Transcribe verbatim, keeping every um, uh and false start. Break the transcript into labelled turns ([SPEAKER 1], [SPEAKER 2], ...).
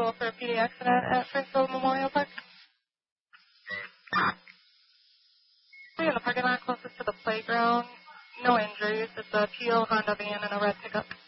[SPEAKER 1] available for a P D accident at Springfield Memorial Park? We're in the parking lot closest to the playground. No injuries. It's a teal Honda van and a red pickup.